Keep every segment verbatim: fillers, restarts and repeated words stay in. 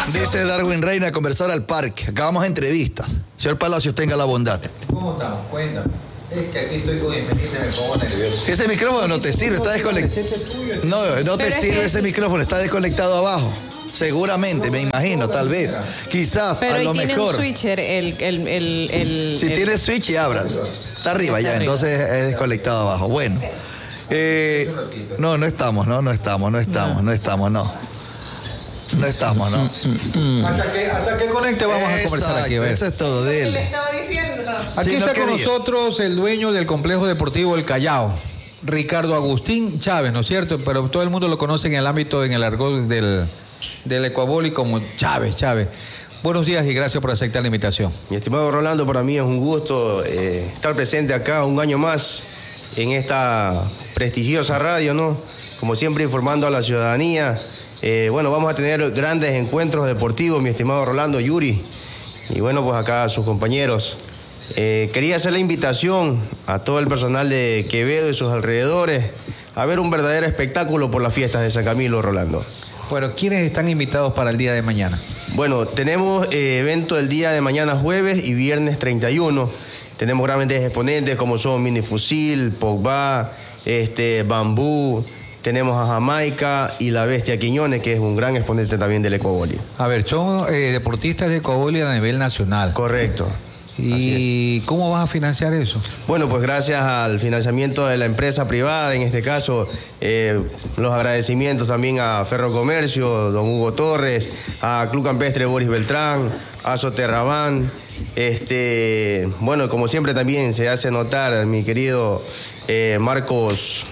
Dice Darwin Reina, conversar al parque. Acabamos entrevistas. Señor Palacios, tenga la bondad. ¿Cómo estamos? Cuéntame. Es que aquí estoy con independiente, me pongo nervioso. Ese micrófono no te sirve, está desconectado. No, no te sirve ese micrófono, está desconectado abajo. Seguramente, me imagino, tal vez. Quizás, pero a lo tiene mejor. Un switcher, el, el, el, el, si el... tiene switch, y abra. Está arriba ya, entonces es desconectado abajo. Bueno. Eh, no, no estamos, no, no estamos, no estamos, no estamos, no. No estamos, ¿no? Hasta que, hasta que conecte vamos Exacto, a conversar aquí. A ver. Eso es todo de él. Le estaba diciendo. Aquí sí, está no con quería. nosotros el dueño del complejo deportivo El Callao, Ricardo Agustín Chávez, ¿no es cierto? Pero todo el mundo lo conoce en el ámbito, en el argot del, del ecuaboli como Chávez, Chávez. Buenos días y gracias por aceptar la invitación. Mi estimado Rolando, para mí es un gusto eh, estar presente acá un año más en esta prestigiosa radio, ¿no? Como siempre informando a la ciudadanía. Eh, bueno, vamos a tener grandes encuentros deportivos, mi estimado Rolando, Yuri, y bueno, pues acá sus compañeros. Eh, quería hacer la invitación a todo el personal de Quevedo y sus alrededores a ver un verdadero espectáculo por las fiestas de San Camilo, Rolando. Bueno, ¿quiénes están invitados para el día de mañana? Bueno, tenemos eh, evento el día de mañana jueves y viernes treinta y uno. Tenemos grandes exponentes como son Minifusil, Pogba, este, Bambú. Tenemos a Jamaica y la Bestia Quiñones, que es un gran exponente también del ecuaboli. A ver, son eh, deportistas de ecuaboli a nivel nacional. Correcto. ¿Y cómo vas a financiar eso? Bueno, pues gracias al financiamiento de la empresa privada, en este caso, eh, los agradecimientos también a Ferrocomercio, don Hugo Torres, a Club Campestre Boris Beltrán, a Soterrabán. Este, bueno, como siempre también se hace notar, mi querido eh, Marcos...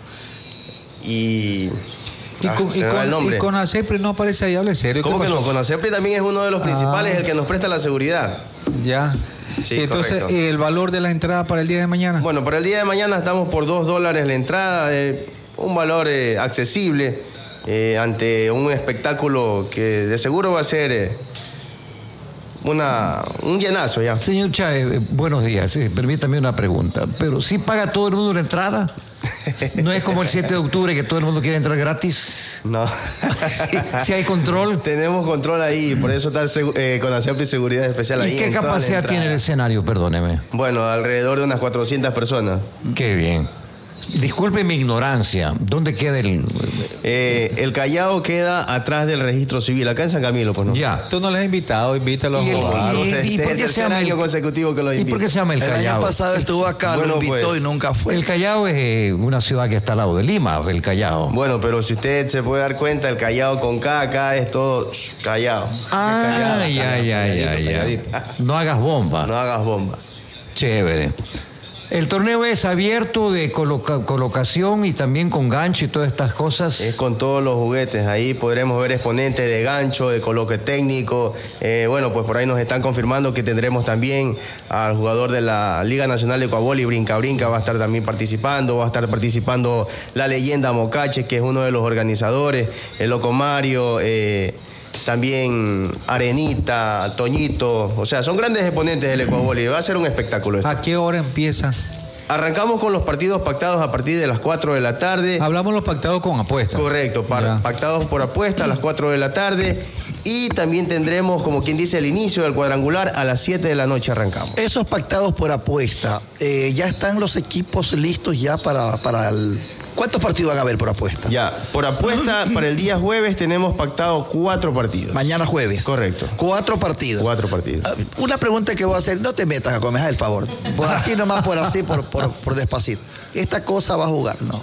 Y, y con, ah, y con, el nombre. y con ACEPRE no aparece ahí, hable serio. ¿Cómo que no? Con ACEPRE también es uno de los principales, ah. el que nos presta la seguridad. Ya. Sí, entonces, correcto. ¿el valor de la entrada para el día de mañana? Bueno, para el día de mañana estamos por dos dólares la entrada, eh, un valor eh, accesible eh, ante un espectáculo que de seguro va a ser eh, una, un llenazo ya. Señor Chávez, eh, buenos días. Eh, permítame una pregunta. ¿Pero si paga todo el mundo la entrada? ¿No es como el siete de octubre que todo el mundo quiere entrar gratis? No. ¿Sí, sí hay control? Tenemos control ahí, por eso está eh, con ACEPRE y seguridad especial ahí. ¿Y qué capacidad tiene el escenario? Perdóneme. Bueno, alrededor de unas cuatrocientas personas. Qué bien. Disculpe mi ignorancia. ¿Dónde queda el...? Eh, el Callao queda atrás del registro civil, acá en San Camilo, pues no. Ya. Tú no les has invitado, invítalo a ¿Y el, jugar. y, Este y, y por es qué el se tercer llama año el, consecutivo que lo ¿Y invito. por qué se llama el El Callao? año pasado estuvo acá, Bueno, lo invitó pues, y nunca fue. El Callao es eh, una ciudad que está al lado de Lima, el Callao. Bueno, pero si usted se puede dar cuenta, el Callao con K, acá es todo Callao. Ah, Callao, ya, ya, ya, calladito, ya. calladito. No hagas bomba. No hagas bomba. Chévere. El torneo es abierto de coloca- colocación y también con gancho y todas estas cosas. Es con todos los juguetes. Ahí podremos ver exponentes de gancho, de coloque técnico. Eh, bueno, pues por ahí nos están confirmando que tendremos también al jugador de la Liga Nacional de Ecuaboli, Brinca Brinca, va a estar también participando. Va a estar participando la leyenda Mocache, que es uno de los organizadores. El Loco Mario, eh, también Arenita, Toñito. O sea, son grandes exponentes del Ecuaboli. Va a ser un espectáculo esto. ¿A qué hora empieza? Arrancamos con los partidos pactados a partir de las cuatro de la tarde. Hablamos los pactados con apuestas. Correcto, par- pactados por apuesta a las cuatro de la tarde. Y también tendremos, como quien dice, el inicio del cuadrangular a las siete de la noche arrancamos. Esos pactados por apuesta, eh, ¿ya están los equipos listos ya para, para el... ¿Cuántos partidos van a haber por apuesta? Ya, por apuesta, para el día jueves tenemos pactados cuatro partidos. Mañana jueves. Correcto. Cuatro partidos. Cuatro partidos. Uh, una pregunta que voy a hacer, no te metas a comer, el favor. Por así nomás, por así, por, por, por despacito. ¿Esta cosa va a jugar? No.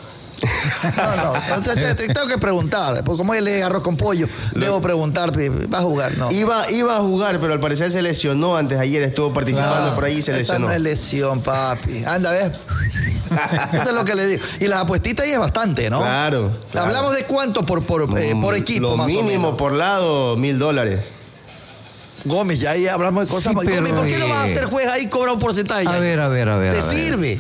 No, no. Entonces, tengo que preguntar, porque como él es arroz con pollo, debo preguntar, ¿va a jugar? No. Iba, iba a jugar, pero al parecer se lesionó antes de ayer, estuvo participando No, por ahí y se esta lesionó. no es lesión, papi. Anda, a ver. Eso es lo que le digo. Y las apuestitas ahí es bastante, ¿no? Claro, claro. Hablamos de cuánto por, por, eh, por equipo, Lo más mínimo o menos. por lado, mil dólares. Gómez, ya ahí hablamos de cosas. Sí, pero, Gómez, ¿por qué no vas a eh, hacer juez ahí y cobra un porcentaje? A ver, a ver, a ver. ¿Te a ver. sirve?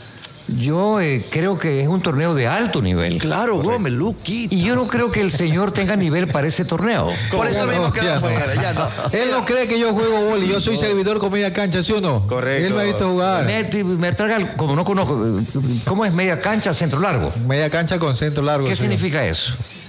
Yo eh, creo que es un torneo de alto nivel. Claro, Gómez, Luquita. Y yo no creo que el señor tenga nivel para ese torneo. Por eso Ya mismo no, queda ya no. fuera, ya no. Él no cree que yo juego boli, yo soy servidor con media cancha, ¿sí o no? Correcto. Él me ha visto jugar. Me, me traga, como no conozco, ¿cómo es media cancha, centro largo? Media cancha con centro largo. ¿Qué sí. significa eso?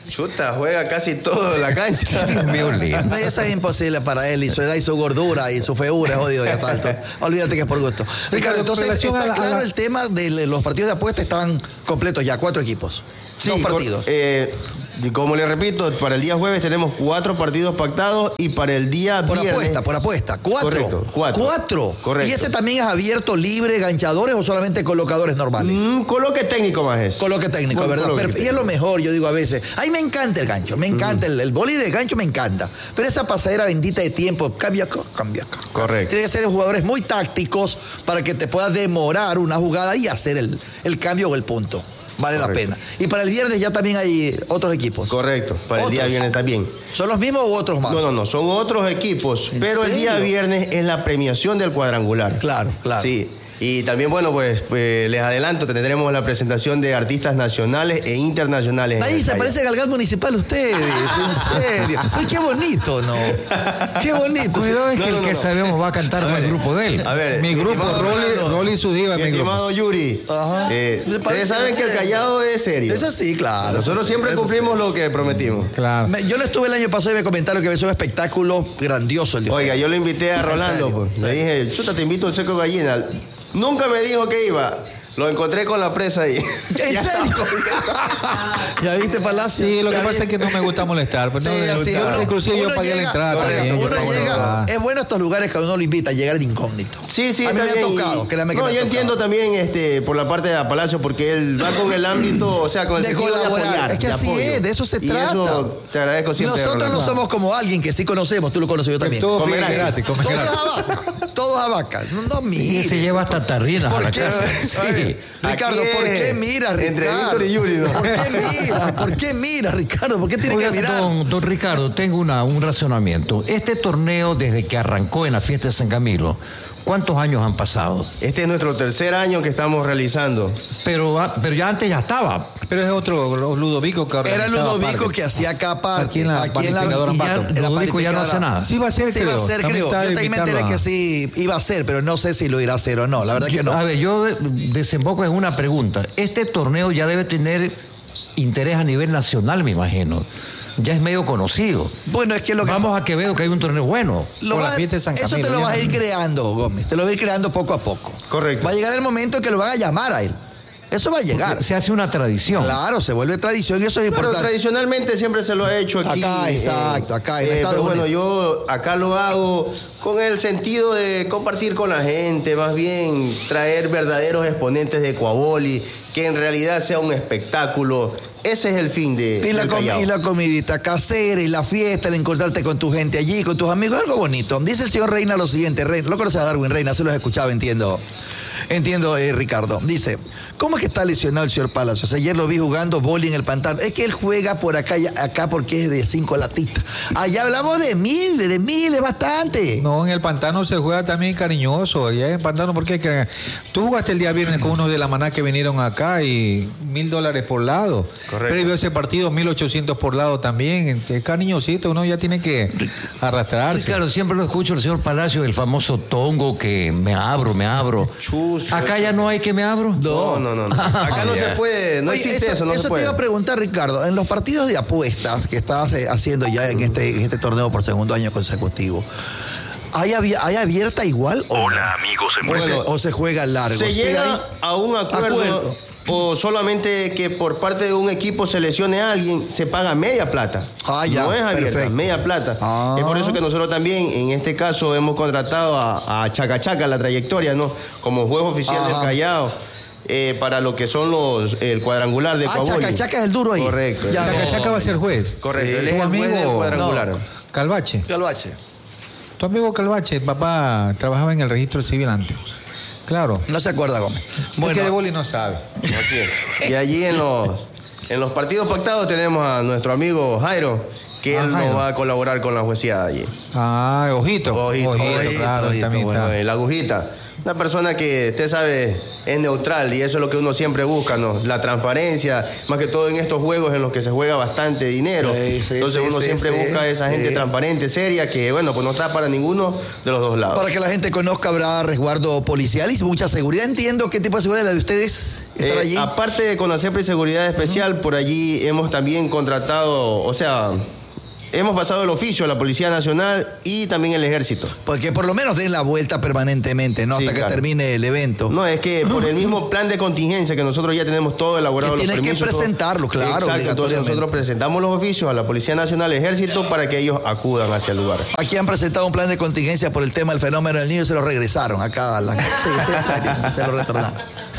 Chuta, juega casi todo en la cancha. No, eso es imposible para él y su edad y su gordura y su feura es jodido ya tanto. Olvídate que es por gusto. Ricardo, entonces está a la, claro a la... el tema de los partidos de apuesta están completos ya, cuatro equipos. Sí, dos partidos. Cor- eh, como le repito, para el día jueves tenemos cuatro partidos pactados y para el día Por viernes... apuesta, por apuesta. Cuatro. Correcto, cuatro. Cuatro. Correcto. ¿Y ese también es abierto, libre, ganchadores o solamente colocadores normales? Mm, coloque técnico más es. Coloque técnico, Buen ¿verdad? coloque Perfe- y es técnico. lo mejor, yo digo a veces. Ay, me encanta el gancho, me encanta el, el boli de gancho, me encanta. Pero esa pasadera bendita de tiempo, cambia acá, cambia acá. Correcto. Tiene que ser jugadores muy tácticos para que te puedas demorar una jugada y hacer el, el cambio o el punto. Vale Correcto. la pena. Y para el viernes ya también hay otros equipos. Correcto, para el día Otros. viernes también. ¿Son los mismos u otros más? No, no, no, son otros equipos, ¿En pero el día serio? viernes es la premiación del cuadrangular. Claro, claro. Sí, y también, bueno, pues, pues, les adelanto, tendremos la presentación de artistas nacionales e internacionales. en Ahí el se Callao. parece al Galgán Municipal ustedes, en serio. Uy, qué bonito, ¿no? Qué bonito. Cuidado es No, que no, el no, que no. sabemos va a cantar A con ver, el grupo de él. A ver, Mi grupo, estimado Rolly- Rolando, Rolly y su diva, mi mi grupo. estimado Yuri, Ajá. eh, Me parece ustedes saben que el que- Callao es serio. Eso sí, claro. Nosotros eso sí, siempre eso cumplimos sí. lo que prometimos. Claro. Me- Yo lo estuve el año pasado y me comentaron que es un espectáculo grandioso el de Oiga, yo lo invité a En Rolando, serio, pues. Le sí. dije, chuta, te invito a un seco de gallina. Nunca me dijo que iba. Lo encontré con la presa ahí. ¿En Ya serio? estaba. ¿Ya viste, Palacio? Sí, lo que ¿Ya pasa viste? es que no me gusta molestar. Pues Sí, no me así, gusta. uno- Inclusive yo uno pagué la llega- entrada oiga, también. uno yo pago la llega- entrada. es bueno estos lugares que a uno lo invita a llegar de incógnito. Sí, sí, a mí está me ha bien, tocado, y- créame que No, me ha yo tocado. entiendo también este, por la parte de Palacio, porque él va con el ámbito, o sea, con el De sentido colaborar. apoyar, Es que de así apoyo. es, de eso se y trata. Eso te agradezco siempre. Nosotros no Rolando. somos como alguien que sí conocemos, tú lo conoces yo también. Todo Come bien gratis. gratis, come Todos gratis. a vaca, todos a vaca. No, no Y mire. se lleva hasta tarrinas a ¿Por la qué? casa. Oye, Sí. Ricardo, Aquí ¿por qué es mira, Ricardo? entre Víctor y Yuri, ¿no? ¿Por qué mira? ¿Por qué mira, Ricardo? ¿Por qué tiene Oiga, que mirar? don, don Ricardo, tengo una, un razonamiento. Este torneo, desde que arrancó en la fiesta de San Camilo, ¿cuántos años han pasado? Este es nuestro tercer año que estamos realizando. Pero, ah, pero ya antes ya estaba. Pero es otro Ludovico que Era organizaba Ludovico aparte. que hacía acá parte. Aquí en la panificadora Y ya Ambato. en la Ludovico ya no hace panificadora. nada. Sí va a ser, Sí, iba a creo. ser, También creo. estaba Yo de también me enteré invitarlo que a- sí iba a ser, pero no sé si lo irá a hacer o no. La verdad que no. A ver, yo de- desemboco en una pregunta. Este torneo ya debe tener interés a nivel nacional, me imagino. Ya es medio conocido. Bueno, es que lo que Vamos a Quevedo, que hay un torneo bueno. lo Por la vas- fiesta de San eso Camilo, te lo ya. vas a ir creando, Gómez. Te lo vas a ir creando poco a poco. Correcto. Va a llegar el momento en que lo van a llamar a él. Eso va a llegar. Se hace una tradición. Claro, se vuelve tradición y eso es Pero importante. tradicionalmente siempre se lo ha hecho aquí. Acá, exacto, acá, en Estados pero bueno, Unidos. yo acá lo hago con el sentido de compartir con la gente, más bien traer verdaderos exponentes de Coaboli, que en realidad sea un espectáculo. Ese es el fin de Y la, del com- Callao. y la comidita casera y la fiesta, el encontrarte con tu gente allí, con tus amigos, algo bonito. Dice el señor Reina lo siguiente, Reina, lo conoces a Darwin Reina, se los he escuchado, entiendo. Entiendo, eh, Ricardo. Dice, ¿cómo es que está lesionado el señor Palacios? Ayer lo vi jugando boli en el pantano. Es que él juega por acá, y acá porque es de cinco latitas. Allá hablamos de miles, de miles, bastante. No, en el pantano se juega también cariñoso. Allá en el pantano, ¿por qué? Que- Tú jugaste el día viernes con unos de la Maná que vinieron acá y mil dólares por lado. Correcto. Previo a ese partido, mil ochocientos por lado también. Es cariñosito, uno ya tiene que arrastrarse. Claro, siempre lo escucho el señor Palacio, el famoso tongo que me abro, me abro. Chus, Acá ya no hay que me abro. No, no, no. no. Acá no Ya. se puede, no Oye, existe eso, no se te puede. iba a preguntar, Ricardo. En los partidos de apuestas que estás eh, haciendo ya en este, en este torneo por segundo año consecutivo, ¿hay, abi- hay abierta igual? O, Hola amigos en o se, Brasil. o se juega largo? Se Sí, llega hay- a un acuerdo, acuerdo. o solamente que por parte de un equipo se lesione a alguien, se paga media plata. Ah, ya, no es abierta, perfecto. media plata. Ah. Es por eso que nosotros también, en este caso, hemos contratado a, a Chaca Chaca, la trayectoria, ¿no? Como juez oficial Ajá. del Callao. eh, para lo que son los el cuadrangular de Ah, Coaboli. Chaca Chaca es el duro ahí. Correcto. Ya, Chaca no. Chaca va a ser juez. Correcto, Sí. él es Tu el juez del amigo- cuadrangular. Calvache. Calvache. Tu amigo Calvache, papá, trabajaba en el registro civil antes. Claro. No se acuerda, Gómez. Bueno. Es que de Bueno, boli no sabe. Así es. Y allí en los, en los partidos pactados tenemos a nuestro amigo Jairo, que Ah, él Jairo. nos va a colaborar con la jueceada allí. Ah, ojito. Ojito, ojito, claro, ojito, también bueno, está. Eh, la agujita. Una persona que, usted sabe, es neutral y eso es lo que uno siempre busca, ¿no? La transparencia, más que todo en estos juegos en los que se juega bastante dinero. Sí, sí, Entonces sí, uno sí, siempre sí. busca a esa gente Sí. transparente, seria, que, bueno, pues no está para ninguno de los dos lados. para que la gente conozca, habrá resguardo policial y mucha seguridad. Entiendo qué tipo de seguridad es la de ustedes. estar Eh, allí. aparte de Conacepra y Seguridad Especial, uh-huh. por allí hemos también contratado, o sea, hemos pasado el oficio a la Policía Nacional y también el Ejército. Porque por lo menos den la vuelta permanentemente, ¿no? Sí, Hasta claro. que termine el evento. No, es que por el mismo plan de contingencia que nosotros ya tenemos todo elaborado. Que los tienes que permisos, todo. presentarlo, claro, Exacto, entonces obligatoriamente. nosotros presentamos los oficios a la Policía Nacional, Ejército, para que ellos acudan hacia el lugar. Aquí han presentado un plan de contingencia por el tema del fenómeno del niño y se lo regresaron acá a la... Sí, sí, en serio, se lo retornaron.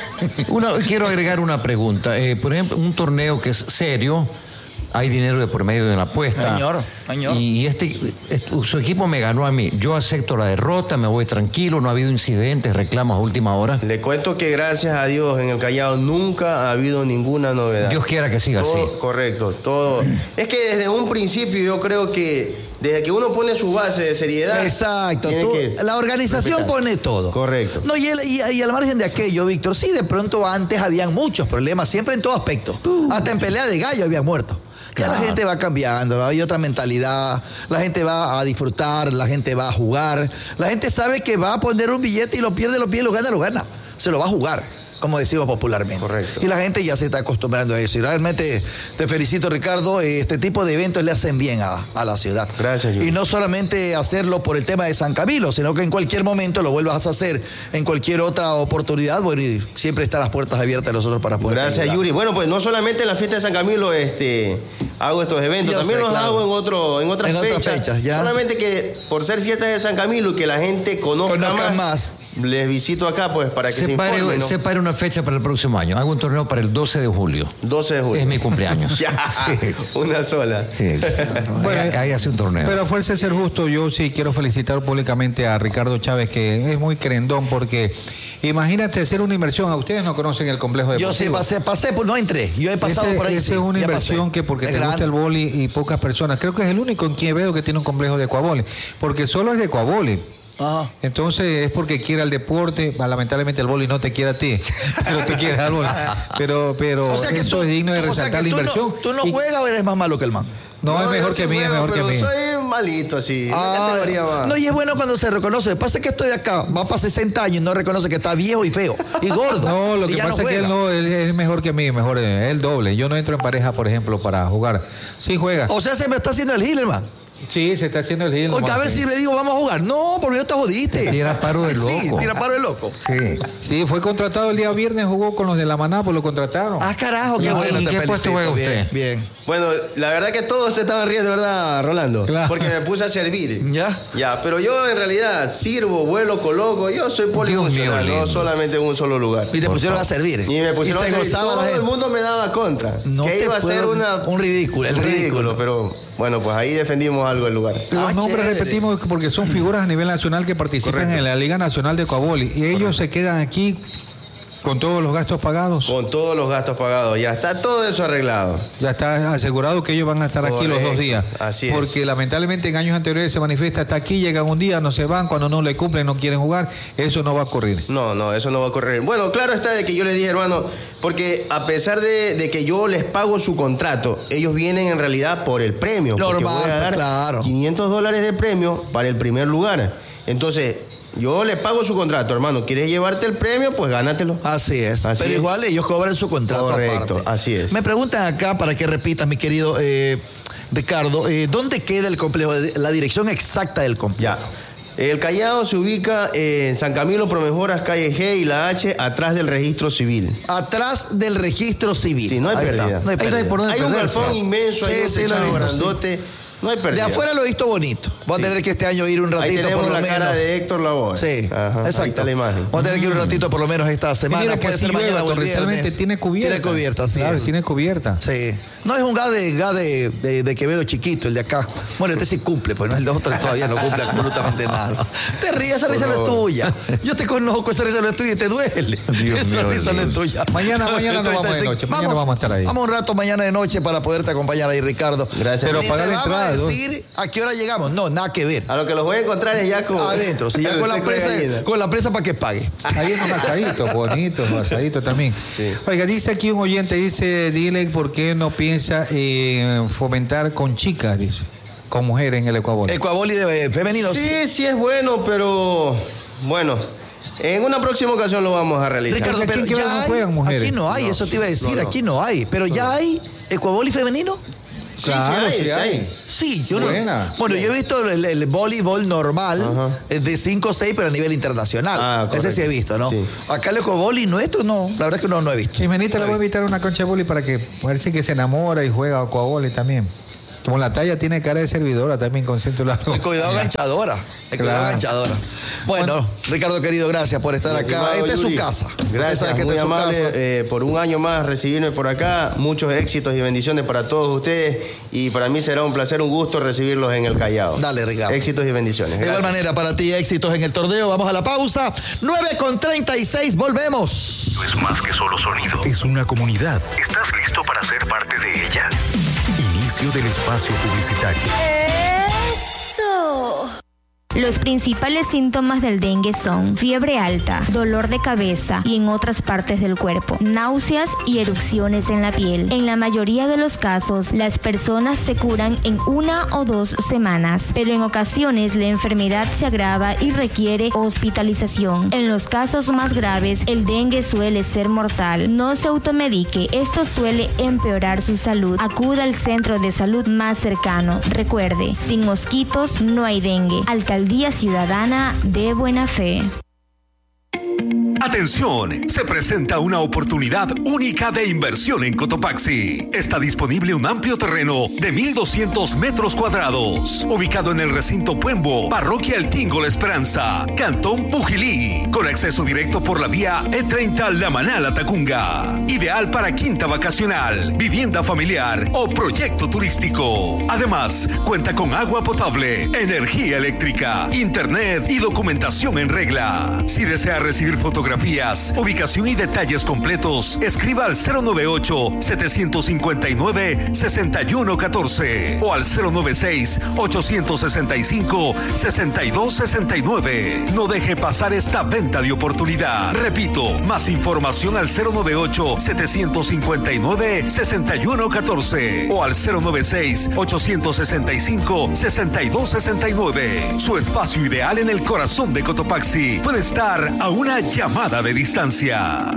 Una, quiero agregar una pregunta. Eh, por ejemplo, un torneo que es serio, hay dinero de por medio de la apuesta. Señor, señor. Y este, este, su equipo me ganó a mí. Yo acepto la derrota, me voy tranquilo, no ha habido incidentes, reclamos a última hora. Le cuento que gracias a Dios en el Callao nunca ha habido ninguna novedad. Dios quiera que siga Todo, así. Correcto, todo. Es que desde un principio yo creo que desde que uno pone su base de seriedad. Exacto. tiene Tú- que la organización respetar. pone todo. Correcto. No, y, el- y- y al margen de aquello, Víctor, sí, de pronto antes habían muchos problemas, siempre en todo aspecto. Hasta en pelea de gallo habían muerto. Ya la Claro. gente va cambiando, hay otra mentalidad, la gente va a disfrutar, la gente va a jugar, la gente sabe que va a poner un billete y lo pierde, lo pierde, lo gana, lo gana. Se lo va a jugar, como decimos popularmente. Correcto. Y la gente ya se está acostumbrando a eso. Y realmente te felicito, Ricardo, este tipo de eventos le hacen bien a, a la ciudad. Gracias, Yuri. Y no solamente hacerlo por el tema de San Camilo, sino que en cualquier momento lo vuelvas a hacer en cualquier otra oportunidad. Bueno, y siempre están las puertas abiertas a nosotros para poder Gracias, ayudar. Yuri. Bueno, pues no solamente en la fiesta de San Camilo este, hago estos eventos, Yo también sé, los claro. hago en, otro, en otras En otras fechas. fechas, ya. Solamente que por ser fiestas de San Camilo y que la gente conozca, Conozca más, más. les visito acá pues para que se, Separe, informen. ¿no? separe una fecha para el próximo año. Hago un torneo para el doce de julio. doce de julio. Es mi cumpleaños. Ya, Sí. una sola. Sí. Bueno, ahí, ahí hace un torneo. Pero a fuerza de ser justo, yo sí quiero felicitar públicamente a Ricardo Chávez, que es muy querendón, porque imagínate hacer una inversión. A ustedes no conocen el complejo Yo deportivo. sí pasé, pasé, pues no entré. Yo he pasado Ese- por ahí. esa sí, es una ya inversión pasé. que porque Es te gusta grande. el boli y pocas personas. Creo que es el único en Quevedo que tiene un complejo de ecuavoli, porque solo es de ecuavoli. Ajá. Entonces es porque quiere el deporte, lamentablemente el boli no te quiere a ti, pero te quiere al boli. Pero, pero O sea que eso tú- es digno de o sea resaltar que la tú inversión. No, tú no Y- juegas o eres más malo que el man. No, es mejor yo que sí mí, es juego, mejor que pero mí. soy malito así. una Ah, categoría más. no, y es bueno cuando se reconoce. Pasa que estoy acá, va para sesenta años y no reconoce que está viejo y feo y gordo. No, lo y que ya pasa no es que él juega. no, él es mejor que mí, mejor eh, él doble. Yo no entro en pareja, por ejemplo, para jugar. Sí juega. O sea, se me está haciendo el healer, man. Sí, se está haciendo el deal. Oye, a nomás, ver sí. si le digo, vamos a jugar. No, porque yo te jodiste. Tira paro de Sí, loco. tira paro de loco. Sí. Sí, fue contratado el día viernes, jugó con los de la Maná, pues lo contrataron. Ah, carajo, qué ¿Y bueno. en te qué puesto felicito. juega Bien, usted? bien. Bueno, la verdad que todos se estaban riendo, ¿verdad, Rolando? Claro. Porque me puse a servir. ¿Ya? Ya, pero yo en realidad sirvo, vuelo, coloco. Yo soy polifuncional, mío, no lindo. solamente en un solo lugar. Y te pusieron a servir. Y me pusieron y a se servir. gozaba Todo la el gente. mundo me daba contra. No que te iba a ser puedo- una... un ridículo, el un ridículo. pero bueno, pues ahí defendimos algo del lugar. Los Ah, nombres chévere. repetimos porque son figuras a nivel nacional que participan Correcto. en la Liga Nacional de Ecuavoli. Y ellos se quedan aquí con todos los gastos pagados. Con todos los gastos pagados. Ya está todo eso arreglado. Ya está asegurado que ellos van a estar aquí los dos Correcto, días. así es. Porque lamentablemente en años anteriores se manifiesta, hasta aquí, llegan un día, no se van, cuando no le cumplen, no quieren jugar. Eso no va a ocurrir. No, no, eso no va a correr. Bueno, claro está de que yo les dije, hermano, porque a pesar de, de que yo les pago su contrato, ellos vienen en realidad por el premio. porque Normal, voy a dar claro. quinientos dólares de premio para el primer lugar. Entonces, yo les pago su contrato, hermano. ¿Quieres llevarte el premio? Pues gánatelo. Así es. Así Pero es. igual ellos cobran su contrato Correcto, aparte. así es. Me preguntan acá, para que repitas, mi querido eh, Ricardo, eh, ¿dónde queda el complejo? La dirección exacta del complejo. Ya. El Callao se ubica en San Camilo, Promejoras, calle G y la H, atrás del registro civil. Atrás del registro civil. Sí, no hay Ahí pérdida. está, no hay Ahí no hay pérdida. por dónde Hay un perderse. galpón inmenso, Sí, hay un sí, lo he techo visto, grandote. No hay De pérdida. afuera lo he visto bonito. Voy a Sí. tener que este año ir un Ahí ratito tenemos por lo la menos. cara de Héctor Lavoe. Sí, Ajá, exacto. ahí está la imagen. Vamos a tener que ir un ratito por lo menos esta semana. Mira que puede si ser mañana llueva o el torrencialmente, viernes. tiene cubierta. Tiene cubierta, sí. Claro, es. tiene cubierta. Sí. No es un gas de, gas de, de, de Quevedo chiquito, el de acá. Bueno, este sí cumple, pues no, el de otro todavía no cumple absolutamente nada. Te ríes, esa risa no es tuya. Yo te conozco, esa risa no es tuya y te duele. Dios esa mío, risa no es Dios. tuya. Mañana- mañana no vamos de noche, mañana vamos a estar ahí. Vamos un rato mañana de noche para poderte acompañar ahí, Ricardo. Gracias. Pero Ni pagar te la vamos a entrada, ¿no? decir a qué hora llegamos. No, nada que ver. A lo que los voy a encontrar es ya con... Adentro, si ya con la seco de presa, gallina. con la presa para que pague. Ahí es un asadito, bonito, un asadito también. Sí. Oiga, dice aquí un oyente, dice, dile por qué no piensa en fomentar con chicas, dice, con mujeres en el Ecuador. Ecuaboli de femenino. Sí, sí es bueno, pero bueno, En una próxima ocasión lo vamos a realizar. Ricardo, Aquí en pero Quevedo ya no hay, juegan mujeres. aquí no hay, No, eso te iba a decir, no, no. aquí no hay. Pero ya hay ecuavoli femenino. Sí, Claro, sí hay, sí sí hay. hay. Sí, yo Buena. no. Bueno, yo he visto el, el voleibol normal Ajá. eh, de cinco o seis, pero a nivel internacional. Ah, Ese correcto. sí he visto, ¿no? Sí. Acá el ecovoli nuestro, no. La verdad es que no, no he visto. Jimenita No le he voy a visto. invitar a una concha de boli para que a ver si que se enamora y juega coaboli también. Como la talla tiene cara de servidora también con cinto largo. El cuidado ganchadora. El cuidado Claro. ganchadora. Bueno, Ricardo querido, gracias por estar acá. Estimado Esta es su Yuri, casa. Usted Gracias, sabe que muy esta es su amable casa. eh, por un año más recibirme por acá. Muchos éxitos y bendiciones para todos ustedes. Y para mí será un placer, un gusto recibirlos en el Callao. Dale, Ricardo. Éxitos y bendiciones. De igual Gracias. manera, para ti, éxitos en el torneo. Vamos a la pausa. nueve con treinta y seis, volvemos. No es más que solo sonido. Es una comunidad. ¿Estás listo para ser parte de ella? Inicio del espacio publicitario. ¡Eso! Los principales síntomas del dengue son fiebre alta, dolor de cabeza y en otras partes del cuerpo, náuseas y erupciones en la piel. En la mayoría de los casos, las personas se curan en una o dos semanas, pero en ocasiones la enfermedad se agrava y requiere hospitalización. En los casos más graves, el dengue suele ser mortal. No se automedique, esto suele empeorar su salud. Acuda al centro de salud más cercano. Recuerde, sin mosquitos no hay dengue. Alcaldía Ciudadana de Buena Fe. Atención, se presenta una oportunidad única de inversión en Cotopaxi. Está disponible un amplio terreno de mil doscientos metros cuadrados, ubicado en el recinto Puembo, Parroquia El Tingo La Esperanza, Cantón Pujilí, con acceso directo por la vía E treinta La Manala Tacunga. Ideal para quinta vacacional, vivienda familiar o proyecto turístico. Además, cuenta con agua potable, energía eléctrica, internet y documentación en regla. Si desea recibir fotografías, ubicación y detalles completos, escriba al cero noventa y ocho, setecientos cincuenta y nueve, sesenta y uno catorce o al cero noventa y seis, ochocientos sesenta y cinco, sesenta y dos sesenta y nueve. No deje pasar esta venta de oportunidad. Repito, más información al cero noventa y ocho, setecientos cincuenta y nueve, sesenta y uno catorce o al cero noventa y seis, ochocientos sesenta y cinco, sesenta y dos sesenta y nueve. Su espacio ideal en el corazón de Cotopaxi puede estar a una llamada de distancia.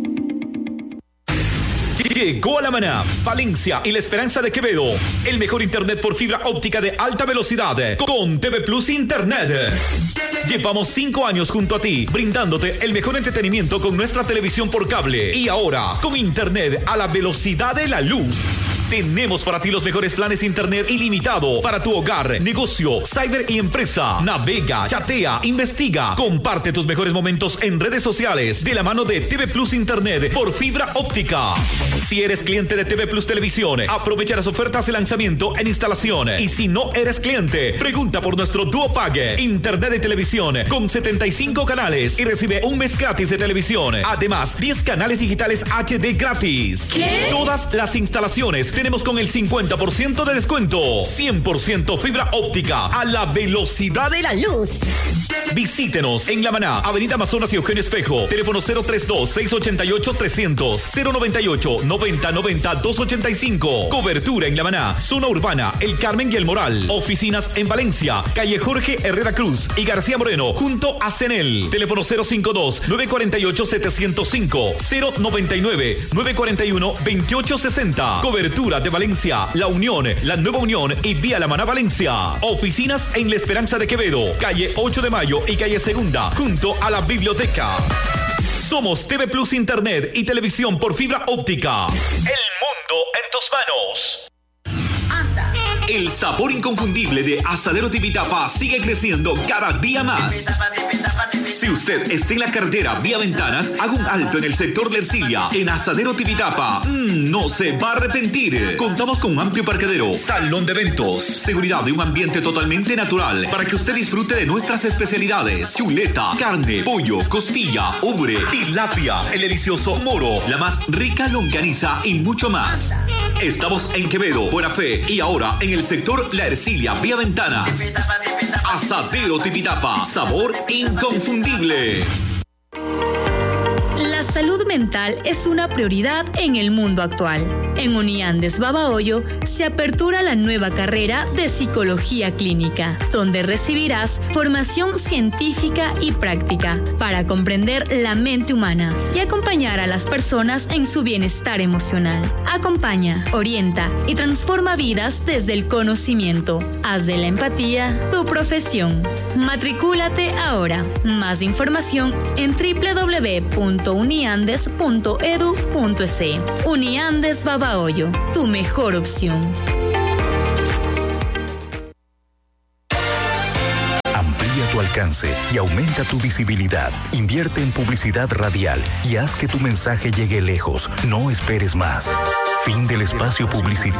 Llegó a La Maná, Valencia y La Esperanza de Quevedo. El mejor internet por fibra óptica de alta velocidad con T V Plus Internet. Llevamos cinco años junto a ti, brindándote el mejor entretenimiento con nuestra televisión por cable. Y ahora, con internet a la velocidad de la luz. Tenemos para ti los mejores planes de internet ilimitado para tu hogar, negocio, cyber y empresa. Navega, chatea, investiga. Comparte tus mejores momentos en redes sociales de la mano de T V Plus Internet por fibra óptica. Si eres cliente de T V Plus Televisión, aprovecha las ofertas de lanzamiento en instalación. Y si no eres cliente, pregunta por nuestro Duo Pague. Internet de televisión con setenta y cinco canales y recibe un mes gratis de televisión. Además, diez canales digitales H D gratis. ¿Qué? Todas las instalaciones tenemos con el cincuenta por ciento de descuento. cien por ciento fibra óptica a la velocidad de la luz. Visítenos en La Maná, Avenida Amazonas y Eugenio Espejo. Teléfono cero treinta y dos, seiscientos ochenta y ocho, trescientos, cero noventa y ocho, noventa noventa, doscientos ochenta y cinco. Cobertura en La Maná, zona urbana, El Carmen y El Moral. Oficinas en Valencia, calle Jorge Herrera Cruz y García Moreno, junto a Cenel. Teléfono cero cincuenta y dos, novecientos cuarenta y ocho, setecientos cinco, cero noventa y nueve, novecientos cuarenta y uno, veintiocho sesenta. Cobertura de Valencia, La Unión, La Nueva Unión y Vía La Maná Valencia. Oficinas en La Esperanza de Quevedo, calle ocho de mayo y calle Segunda, junto a la biblioteca. Somos T V Plus Internet y televisión por fibra óptica. El mundo en tus manos. El sabor inconfundible de Asadero Tipitapa sigue creciendo cada día más. Si usted está en la carretera vía Ventanas, haga un alto en el sector de Ercilia, en Asadero Tipitapa. Mm, no se va a arrepentir. Contamos con un amplio parqueadero, salón de eventos, seguridad y un ambiente totalmente natural para que usted disfrute de nuestras especialidades: chuleta, carne, pollo, costilla, ubre, tilapia, el delicioso moro, la más rica longaniza y mucho más. Estamos en Quevedo, Buena Fe y ahora en el sector La Ercilia, vía Ventanas. Asadero Tipitapa, sabor inconfundible. La salud mental es una prioridad en el mundo actual. En Uniandes Babahoyo se apertura la nueva carrera de Psicología Clínica, donde recibirás formación científica y práctica para comprender la mente humana y acompañar a las personas en su bienestar emocional. Acompaña, orienta y transforma vidas desde el conocimiento. Haz de la empatía tu profesión. Matricúlate ahora. Más información en doble u doble u doble u punto uniandes punto edu punto es. Uniandes Babahoyo, tu mejor opción. Amplía tu alcance y aumenta tu visibilidad. Invierte en publicidad radial y haz que tu mensaje llegue lejos. No esperes más. Fin del espacio publicitario.